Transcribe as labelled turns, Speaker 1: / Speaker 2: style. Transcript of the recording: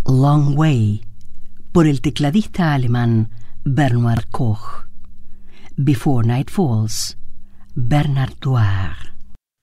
Speaker 1: Long Way, por el tecladista alemán Bernhard Koch. Before Night Falls, Bernard Dwyer.